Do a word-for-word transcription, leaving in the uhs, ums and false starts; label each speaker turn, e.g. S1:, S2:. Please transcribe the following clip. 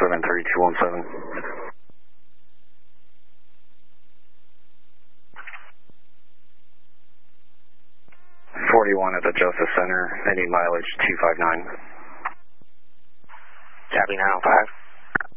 S1: seven three two one seven. forty-one at the Justice Center, any mileage two five nine.
S2: Copy nine oh five.